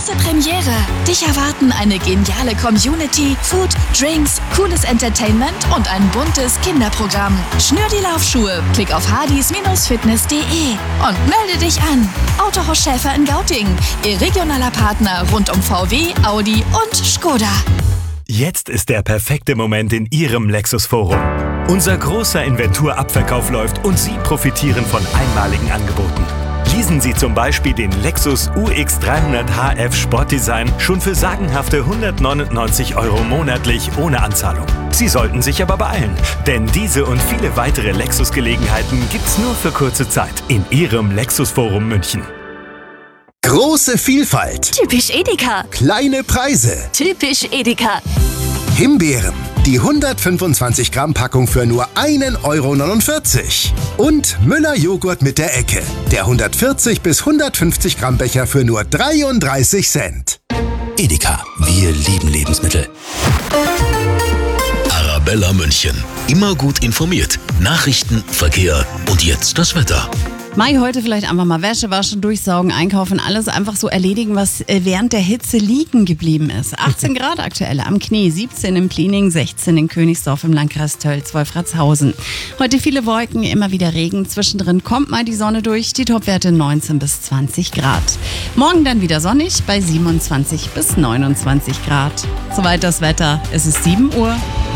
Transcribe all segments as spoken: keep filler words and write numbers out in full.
große Premiere. Dich erwarten eine geniale Community, Food, Drinks, cooles Entertainment und ein buntes Kinderprogramm. Schnür die Laufschuhe, klick auf hardys fitness punkt de und melde dich an. Autohaus Schäfer in Gauting, Ihr regionaler Partner rund um V W, Audi und Skoda. Jetzt ist der perfekte Moment in Ihrem Lexus-Forum. Unser großer Inventurabverkauf läuft und Sie profitieren von einmaligen Angeboten. Leasen Sie zum Beispiel den Lexus U X dreihundert H F Sportdesign schon für sagenhafte hundertneunundneunzig Euro monatlich ohne Anzahlung. Sie sollten sich aber beeilen, denn diese und viele weitere Lexus-Gelegenheiten gibt's nur für kurze Zeit in Ihrem Lexus-Forum München. Große Vielfalt. Typisch Edeka. Kleine Preise. Typisch Edeka. Himbeeren. Die hundertfünfundzwanzig Gramm Packung für nur ein Euro neunundvierzig. Und Müller Joghurt mit der Ecke. Der hundertvierzig bis hundertfünfzig Gramm Becher für nur dreiunddreißig Cent. Edeka. Wir lieben Lebensmittel. Arabella München. Immer gut informiert. Nachrichten, Verkehr und jetzt das Wetter. Mai, heute vielleicht einfach mal Wäsche waschen, durchsaugen, einkaufen, alles einfach so erledigen, was während der Hitze liegen geblieben ist. achtzehn Grad aktuell am Knie, siebzehn im Pliening, sechzehn in Königsdorf im Landkreis Tölz-Wolfratshausen. Heute viele Wolken, immer wieder Regen, zwischendrin kommt mal die Sonne durch, die Topwerte neunzehn bis zwanzig Grad. Morgen dann wieder sonnig bei siebenundzwanzig bis neunundzwanzig Grad. Soweit das Wetter, es ist sieben Uhr.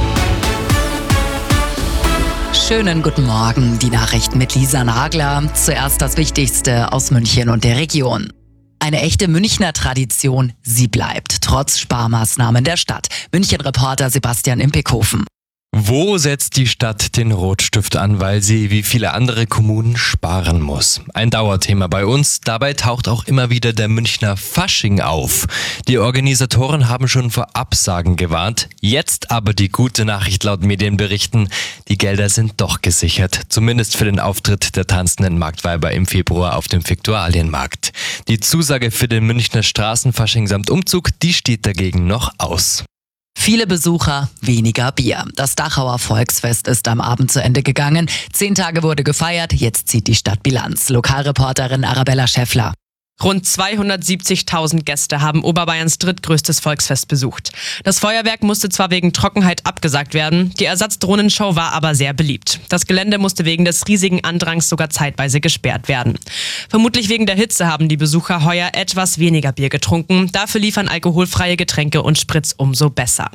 Schönen guten Morgen, die Nachrichten mit Lisa Nagler. Zuerst das Wichtigste aus München und der Region. Eine echte Münchner Tradition, sie bleibt, trotz Sparmaßnahmen der Stadt. München-Reporter Sebastian Impekhofen. Wo setzt die Stadt den Rotstift an, weil sie wie viele andere Kommunen sparen muss? Ein Dauerthema bei uns. Dabei taucht auch immer wieder der Münchner Fasching auf. Die Organisatoren haben schon vor Absagen gewarnt. Jetzt aber die gute Nachricht laut Medienberichten. Die Gelder sind doch gesichert. Zumindest für den Auftritt der tanzenden Marktweiber im Februar auf dem Viktualienmarkt. Die Zusage für den Münchner Straßenfasching samt Umzug, die steht dagegen noch aus. Viele Besucher, weniger Bier. Das Dachauer Volksfest ist am Abend zu Ende gegangen. Zehn Tage wurde gefeiert, jetzt zieht die Stadt Bilanz. Lokalreporterin Arabella Schäffler. Rund zweihundertsiebzigtausend Gäste haben Oberbayerns drittgrößtes Volksfest besucht. Das Feuerwerk musste zwar wegen Trockenheit abgesagt werden, die Ersatzdrohnenshow war aber sehr beliebt. Das Gelände musste wegen des riesigen Andrangs sogar zeitweise gesperrt werden. Vermutlich wegen der Hitze haben die Besucher heuer etwas weniger Bier getrunken. Dafür liefern alkoholfreie Getränke und Spritz umso besser.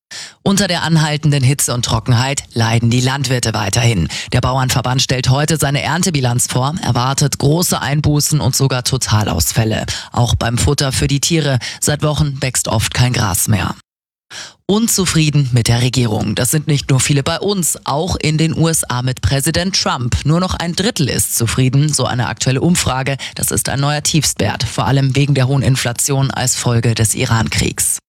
Unter der anhaltenden Hitze und Trockenheit leiden die Landwirte weiterhin. Der Bauernverband stellt heute seine Erntebilanz vor, erwartet große Einbußen und sogar Totalausfälle. Auch beim Futter für die Tiere. Seit Wochen wächst oft kein Gras mehr. Unzufrieden mit der Regierung. Das sind nicht nur viele bei uns, auch in den U S A mit Präsident Trump. Nur noch ein Drittel ist zufrieden, so eine aktuelle Umfrage. Das ist ein neuer Tiefstwert, vor allem wegen der hohen Inflation als Folge des Iran-Kriegs.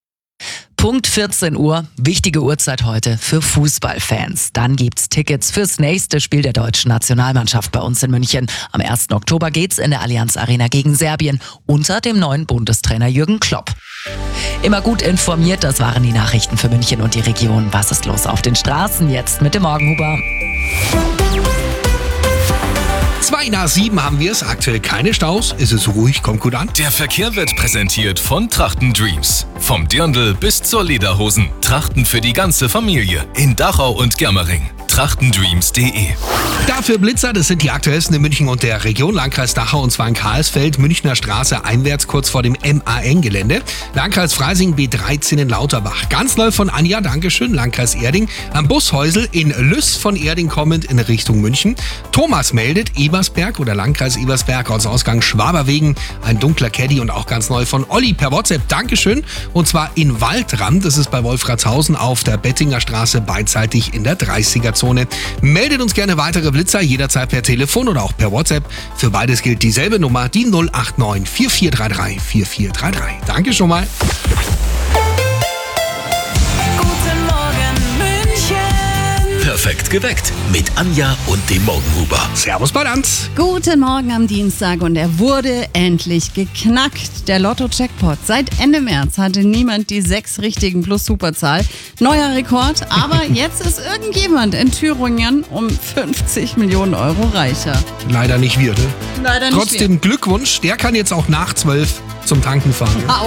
Punkt vierzehn Uhr, wichtige Uhrzeit heute für Fußballfans. Dann gibt's Tickets fürs nächste Spiel der deutschen Nationalmannschaft bei uns in München. Am ersten Oktober geht's in der Allianz Arena gegen Serbien unter dem neuen Bundestrainer Jürgen Klopp. Immer gut informiert, das waren die Nachrichten für München und die Region. Was ist los auf den Straßen jetzt mit dem Morgenhuber? Zwei nach sieben haben wir es, aktuell keine Staus, es ist ruhig, kommt gut an. Der Verkehr wird präsentiert von Trachten Dreams. Vom Dirndl bis zur Lederhosen. Trachten für die ganze Familie in Dachau und Germering. trachtendreams punkt de. Dafür Blitzer, das sind die aktuellsten in München und der Region. Landkreis Dachau und zwar in Karlsfeld, Münchner Straße einwärts, kurz vor dem M A N-Gelände. Landkreis Freising B dreizehn in Lauterbach. Ganz neu von Anja, Dankeschön. Landkreis Erding. Am Bushäusel in Lüss von Erding kommend in Richtung München. Thomas meldet, Ebersberg oder Landkreis Ebersberg, Ortsausgang Schwaberwegen. Ein dunkler Caddy und auch ganz neu von Olli per WhatsApp. Dankeschön. Und zwar in Waldrand. Das ist bei Wolfratshausen auf der Bettinger Straße beidseitig in der dreißiger-Zone. Meldet uns gerne weitere Blitzer, jederzeit per Telefon oder auch per WhatsApp. Für beides gilt dieselbe Nummer, die null acht neun vier vier drei drei vier vier drei drei. Danke schon mal. Guten Morgen, München. Perfekt geweckt mit Anja und dem Morgenhuber. Servus Balance. Guten Morgen am Dienstag und er wurde endlich geknackt. Der Lotto-Jackpot. Seit Ende März hatte niemand die sechs richtigen plus Superzahl. Neuer Rekord, aber jetzt ist irgendjemand in Thüringen um fünfzig Millionen Euro reicher. Leider nicht wir, ne? Leider nicht Trotzdem wir. Glückwunsch, der kann jetzt auch nach zwölf zum Tanken fahren. Ja?